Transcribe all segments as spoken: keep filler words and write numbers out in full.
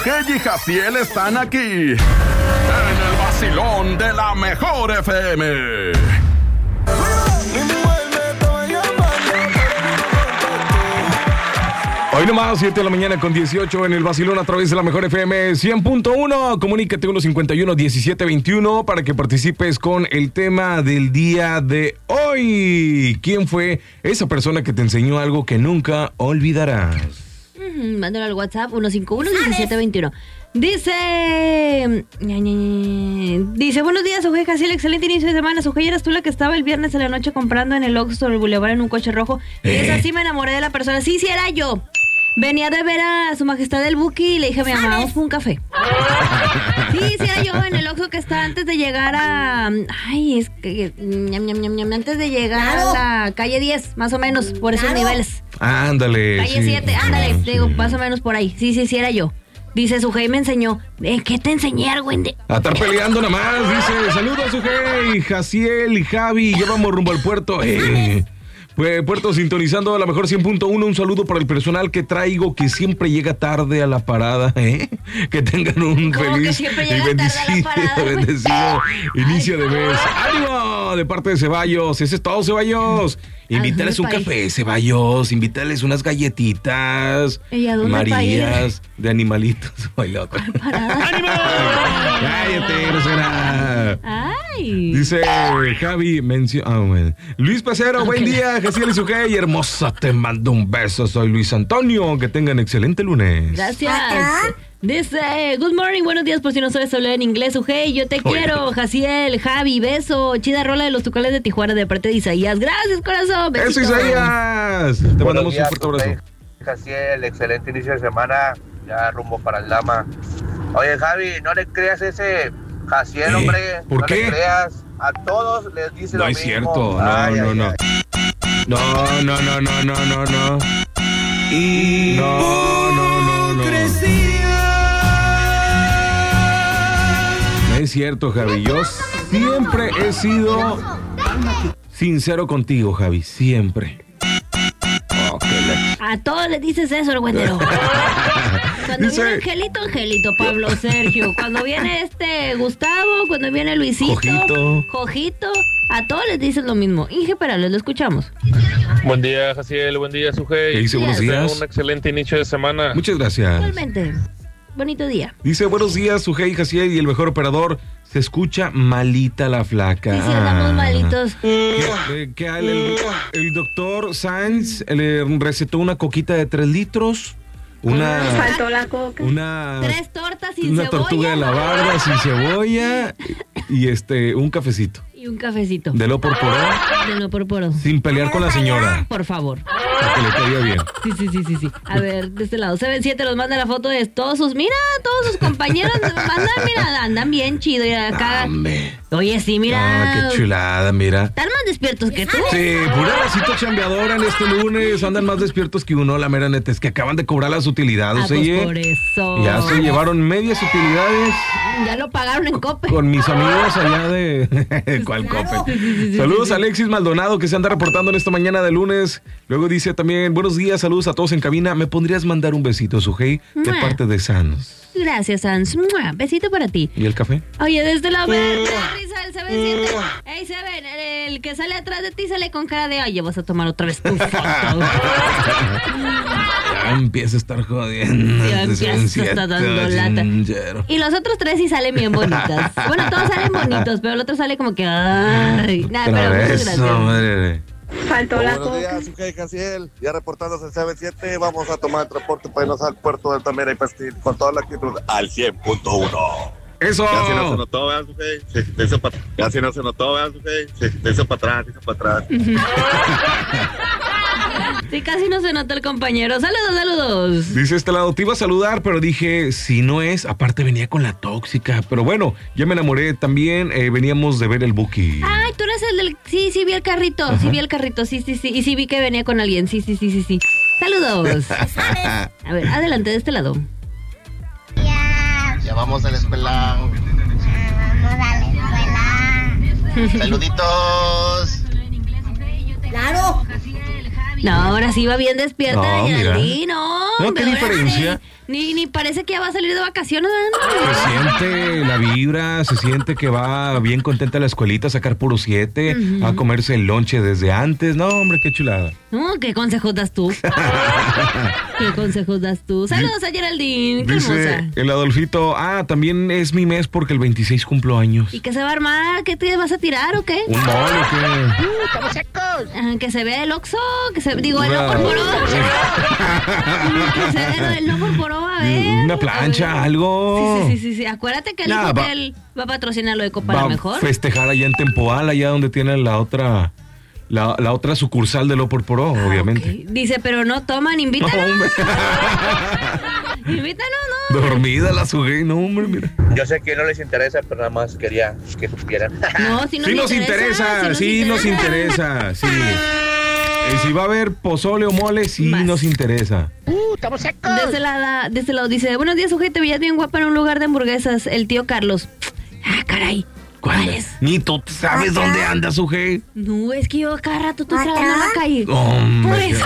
Ella y Jaciel están aquí en el vacilón de la mejor F M. Hoy nomás, siete de la mañana con dieciocho en el vacilón a través de la mejor F M cien punto uno. Comunícate uno cincuenta y uno diecisiete veintiuno para que participes con el tema del día de hoy. ¿Quién fue esa persona que te enseñó algo que nunca olvidarás? Uh-huh, mándalo al WhatsApp uno cinco uno diecisiete veintiuno. Dice... Dice, buenos días, Ojé, casi el excelente inicio de semana. Ojé, ¿eras tú la que estaba el viernes en la noche comprando en el Oxxo del Boulevard en un coche rojo? Eh. Y es así, me enamoré de la persona. Sí, sí, era yo. Venía de ver a su majestad el Buki y le dije a mi mamá, vamos por un café. Sí, sí, era yo en el Oxxo que está antes de llegar a... Ay, es que... Ñam, ñam, ñam, ñam, antes de llegar claro. a la calle diez, más o menos, por esos claro. niveles. Ándale. Calle siete, sí. ándale, sí, digo, sí. más o menos por ahí. Sí, sí, sí, era yo. Dice, Sujei me enseñó. ¿Eh, ¿Qué te enseñé, Argüende? A estar peleando nada más. Dice, saludos, Sujei, Jaciel y Javi. Ya vamos rumbo al puerto. Eh. Pues Puerto sintonizando a la mejor cien punto uno. Un saludo para el personal que traigo que siempre llega tarde a la parada, ¿eh? Que tengan un feliz y bendecido, bendecido inicio de mes. ¡Ánimo! De parte de Ceballos. Ese es todo, Ceballos. Invítales un café, Ceballos. Invítales unas galletitas. Marías de animalitos. ¡Ánimo! ¡Cállate, grosera! ¡Ay! Dice Javi, mencio... Ah, bueno. Luis Pecero, okay. Buen día, Jaciel y Sujei, hermosa, te mando un beso. Soy Luis Antonio. Que tengan excelente lunes. Gracias. Dice, good morning, buenos días, por si no sabes hablar en inglés, Ujei, yo te Oye. quiero, Jaciel, Javi, beso, chida rola de los Tucales de Tijuana de parte de Isaías, gracias, corazón, besito. Eso, Isaías, te buenos mandamos días, un fuerte abrazo. Jaciel, excelente inicio de semana, ya rumbo para el Lama. Oye, Javi, no le creas ese Jaciel, ¿Eh? hombre, ¿Por no qué? le creas, a todos les dice no lo es mismo. Cierto. No, ay, no, ay, no, ay. no, no, no, no, no, no, no, y no, no, no, no. Es cierto, Javi. Yo siempre he sido sincero contigo, Javi. Siempre. Oh, la... A todos les dices eso, el güendero. Cuando Dice... viene Angelito, Angelito, Pablo, Sergio. Cuando viene este Gustavo, cuando viene Luisito, Jojito, Jojito, a todos les dices lo mismo. Inge Perales, lo escuchamos. Buen día, Jaciel. Buen día, Sujei. ¿Qué dice? Buenos días. Un excelente inicio de semana. Muchas gracias. Igualmente. Bonito día. Dice, buenos días, Sujei, Jaciel y el mejor operador. Se escucha malita la flaca. Sí, sí, andamos malitos. Que, que el, el, el doctor Sainz le recetó una coquita de tres litros. Una... Faltó la coca. Una... Tres tortas sin una cebolla. Una tortuga de la barda sin cebolla. Y este, un cafecito. Y un cafecito. De lo por poro. De lo por poro. Sin pelear con la señora. Por favor. Para que le caiga bien. Sí, sí, sí, sí, sí. A ver, de este lado. Seven siete nos manda la foto de todos sus... Mira, todos sus compañeros mandan, mira, andan bien chido. Y acá... Dame. Oye, sí, mira. Ah, qué chulada, mira. Están más despiertos que tú. Sí, pura racita chambeadora en este lunes. Andan más despiertos que uno, la mera neta. Es que acaban de cobrar las utilidades. Ah, pues ¿eh? Por eso. Ya se llevaron medias utilidades. Ya lo pagaron en Cope. Con mis amigos allá de... ¿Cuál claro. Cope? Sí, sí, sí, saludos sí, sí. a Alexis Maldonado, que se anda reportando en esta mañana de lunes. Luego dice también, buenos días, saludos a todos en cabina. ¿Me podrías mandar un besito, Sujei, de ¡mua! parte de Sans? Gracias, Sans. ¡Mua! Besito para ti. ¿Y el café? Oye, desde la verde, risa del Seven siete. Ey, Seven, el, el que sale atrás de ti sale con cara de, oye, vas a tomar otra vez tu foto. Ya empieza a estar jodiendo. Ya empieza a estar dando lata. Y los otros tres sí salen bien bonitas. Bueno, todos salen bonitos, pero el otro sale como que, ay. Nada, pero muchas gracias. Madre. Faltó la coca. Buenos días, Sujei, Jaciel. Ya reportándose el Seven siete. Vamos a tomar el transporte para irnos al puerto de Altamira y Pastil con toda la actitud al cien punto uno. Eso. Ya si no se notó, vean, Sujei. Sí, se hizo para atrás. Ya si no se notó, vean, Sujei. Sí, se hizo para atrás, se hizo para atrás. Sí, casi no se nota el compañero. Saludos, saludos. Dice este lado, te iba a saludar, pero dije, si no es, aparte venía con la tóxica. Pero bueno, ya me enamoré también. Eh, veníamos de ver el Buki. Ay, tú eres el del... Sí, sí vi el carrito. Ajá. Sí vi el carrito. Sí, sí, sí. Y sí vi que venía con alguien. Sí, sí, sí, sí, sí. Saludos. A ver, adelante de este lado. Ya. Ya vamos a la escuela. Ya vamos a la escuela. Saluditos. Claro. No, ahora sí va bien despierta, No, no, mira. no. No, ¿qué ahora diferencia? sí, Ni, ni parece que ya va a salir de vacaciones, Se ¿no? siente la vibra, se siente que va bien contenta a la escuelita a sacar puro siete, uh-huh. a comerse el lonche desde antes. No, hombre, qué chulada. No, ¿qué consejos das tú? ¿Qué consejos das tú? Saludos a Geraldine, qué Dice hermosa. el Adolfito, ah, también es mi mes porque el veintiséis cumplo años. ¿Y qué se va a armar? ¿Qué te vas a tirar o qué? ¿Un mole o qué? ¡Uh, estamos secos! Ah, que se vea el Oxxo, que se digo, el no corporó. Que se vea el no corporó, a ver. Una plancha, a ver. algo. Sí, sí, sí, sí. Acuérdate que el Nah, va, hotel va a patrocinar lo de Copa va la Mejor. a festejar allá en Tempoal, allá donde tienen la otra, la, la otra sucursal de Lo por Poró, Ah, obviamente. okay. Dice, pero no toman, invítanos. No, hombre. Invítanos, no. Dormida la sujé, no, hombre, mira. Yo sé que no les interesa, pero nada más quería que supieran. No, si nos, Sí nos interesa, interesa, sí nos interesa, sí. Eh, si va a haber pozole o mole, sí Más. nos interesa. ¡Uh, estamos secos! De ese lado, de ese lado dice, buenos días, sujeto, te veías bien guapa en un lugar de hamburguesas, el tío Carlos. Ah, caray. ¿Cuál es? Ni tú sabes dónde anda, suje. No, es que yo cada rato estoy tragando en la calle. Hombre. Por eso.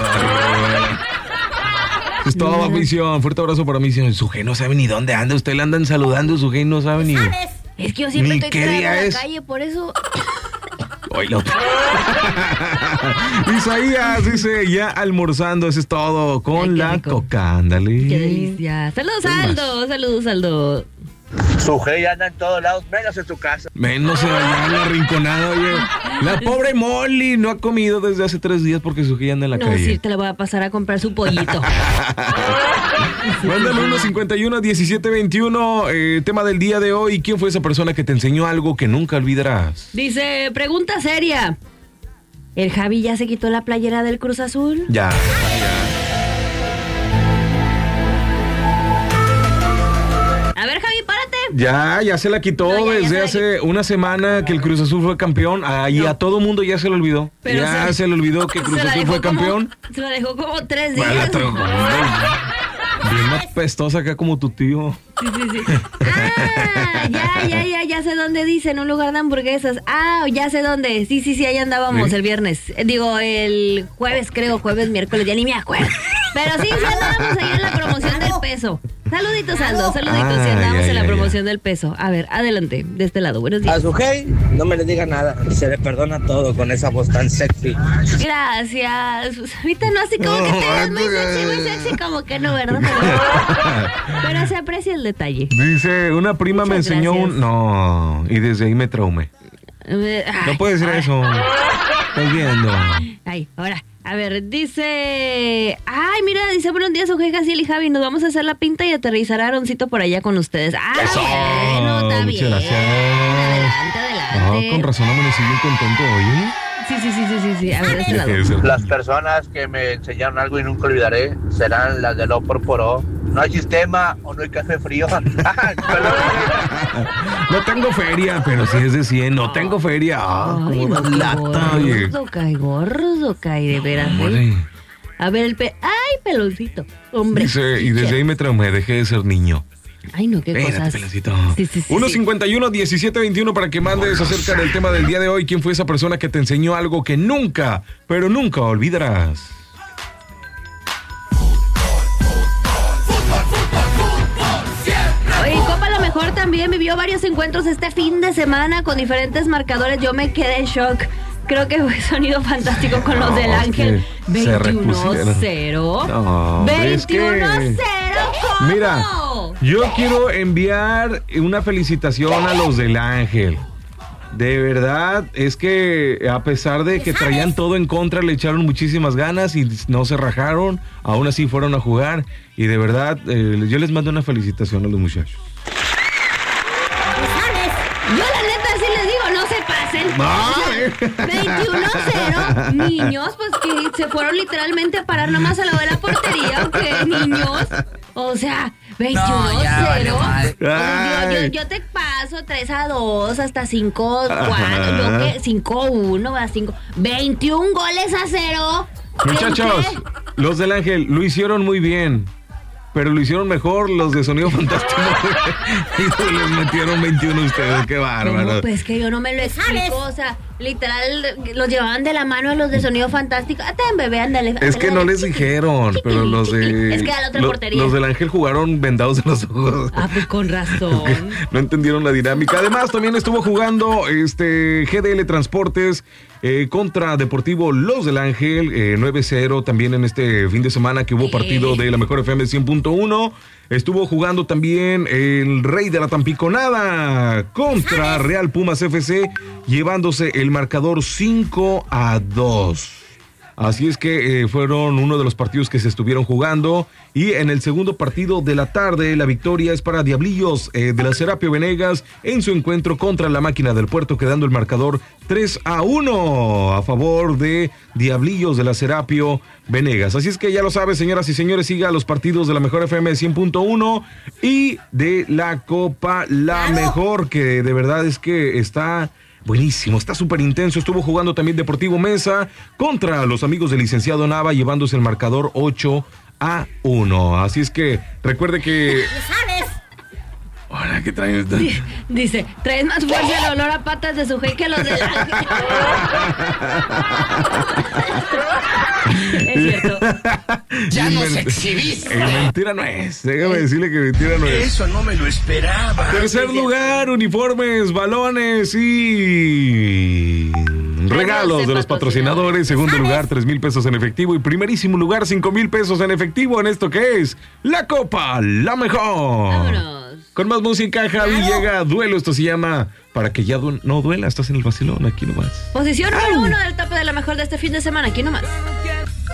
Es toda misión. Fuerte abrazo para misión. Suje no sabe ni dónde anda. Usted le andan saludando, Suje y no sabe ni. Es que yo siempre Ni estoy qué tragando día en es. la calle, por eso. Oílo. Isaías dice, ya almorzando, eso es todo. Con Ay, qué la rico. coca, ándale. Qué delicia. Saludos, ¿Qué más? Aldo. Saludos, Aldo. Su ya anda en todos lados, menos en su casa. Menos se vaya en la rinconada, oye. La pobre Molly no ha comido desde hace tres días porque su ya anda en la No, calle. sí, te la voy a pasar a comprar su pollito. Mándale uno cincuenta y uno diecisiete veintiuno. Eh, tema del día de hoy. ¿Quién fue esa persona que te enseñó algo que nunca olvidarás? Dice, pregunta seria. ¿El Javi ya se quitó la playera del Cruz Azul? Ya, ya. A ver, Javi, párate. Ya, ya se la quitó No, ya, ya desde se la hace una semana que el Cruz Azul fue campeón. Ah, y No. a todo mundo ya se le olvidó. Pero ya se- se, le olvidó que Cruz Se la Azul dejó fue como- campeón. Se la dejó como tres Bueno, días. la trajo- Bien apestosa acá como tu tío. Sí, sí, sí. Ah, ya, ya, ya, ya sé dónde dice, en un lugar de hamburguesas. Ah, ya sé dónde. Sí, sí, sí, ahí andábamos ¿Sí? el viernes. Eh, Digo, el jueves, creo, jueves, miércoles, ya ni me acuerdo. Pero sí, sí andábamos ahí en la promoción del peso. Saluditos, Aldo, saluditos, sí Ah, andábamos ya, en la ya, promoción del peso. A ver, adelante, de este lado, buenos A días. su hey, no me le diga nada, se le perdona todo con esa voz tan sexy. Gracias. Pues ahorita no así como que te ves muy sexy, muy sexy, como que no, ¿verdad? Pero, pero se aprecia el detalle. Dice, una prima me Muchas enseñó gracias. un... No, y desde ahí me traumé. Eh, ay, No puede decir ay. eso. Estás viendo. Ay, ahora, a ver, dice... Ay, mira, dice, buenos días, Ojeja, Ciel y Javi, nos vamos a hacer la pinta y aterrizar a Aaroncito por allá con ustedes. Ah, ¡Eso! bueno, está Muchas bien. gracias. Adelante, adelante. Ah, con razón amanecí bien contento hoy. Sí, sí, sí, sí, sí, sí, a ver, de este lado. Eso. Las personas que me enseñaron algo y nunca olvidaré serán las de Lo por Poró. No hay sistema o no hay café frío. No tengo feria, pero sí es de cien. No tengo feria. Ah, Ay, como no, una qué lata, oye. gordo, cae, gordo, cae, de veras. ¿eh? Hombre. A ver, el pe... Ay, peloncito, hombre. Dice, y desde ahí me traumé, dejé de ser niño. Ay, no, qué Espérate, cosas. peloncito. Sí, sí, sí, uno sí. cincuenta y uno diecisiete veintiuno para que mandes acerca del tema del día de hoy. ¿Quién fue esa persona que te enseñó algo que nunca, pero nunca olvidarás? Oye, Copa a lo mejor también vivió varios encuentros este fin de semana con diferentes marcadores. Yo me quedé en shock. Creo que fue sonido fantástico con los No, del es Ángel. que se veintiuno repusieron. cero. No, hombre, es que- veintiuno cero. ¿Cómo? Mira, yo quiero enviar una felicitación a los del Ángel. De verdad, es que a pesar de que traían todo en contra, le echaron muchísimas ganas y no se rajaron. Aún así fueron a jugar. Y de verdad, eh, yo les mando una felicitación a los muchachos. Yo la neta sí les digo, no se pasen. No, veintiuno cero. Niños, pues que se fueron literalmente a parar nomás al lado de la portería. ¿O qué, niños? O sea, veintiuno cero. Ay. Yo, yo, yo te paso tres a dos hasta cinco cuatro. Yo que cinco uno a cinco. veintiún goles a cero. muchachos, ¿Qué? los del Ángel lo hicieron muy bien. pero lo hicieron mejor los de Sonido Fantástico. Y les metieron veintiuno ustedes, qué bárbaro. No, pues que yo no me lo explico, o sea, literal, los llevaban de la mano a los de Sonido Fantástico. Ah, ten, bebé, ándale. ándale Es que no les dijeron, pero los de... Es que a la otra lo, portería. Los del Ángel jugaron vendados en los ojos. Ah, pues con razón. No entendieron la dinámica. Además, también estuvo jugando este G D L Transportes eh, contra Deportivo Los del Ángel, eh, nueve cero también en este fin de semana que hubo partido de la Mejor F M cien punto uno. Estuvo jugando también el Rey de la Tampiconada contra Real Pumas F C, llevándose el marcador cinco a dos. Así es que eh, fueron uno de los partidos que se estuvieron jugando. Y en el segundo partido de la tarde, la victoria es para Diablillos eh, de la Serapio Venegas en su encuentro contra la Máquina del Puerto, quedando el marcador tres a uno a favor de Diablillos de la Serapio Venegas. Así es que ya lo sabe, señoras y señores, siga los partidos de la Mejor F M cien punto uno y de la Copa La Mejor, que de verdad es que está... buenísimo, está súper intenso. Estuvo jugando también Deportivo Mesa contra los amigos del licenciado Nava, llevándose el marcador ocho a uno. Así es que recuerde que... ¿Sabes? Ahora, ¿qué traen esta? Dice, traes más fuerza el olor a patas de su G que los del Ángel. Es cierto. Ya nos exhibiste. Eh, mentira no es. Déjame decirle que mentira no es. Eso no me lo esperaba. Tercer lugar, uniformes, balones y regalos de los patrocinadores. Segundo lugar, tres mil pesos en efectivo. Y primerísimo lugar, cinco mil pesos en efectivo en esto que es la Copa La Mejor. Vámonos. Con más música, Javi, llega Duelo. Esto se llama Para que ya du- no duela. Estás en el vacilón, aquí nomás. Posición número uno del tope de la mejor de este fin de semana, aquí nomás.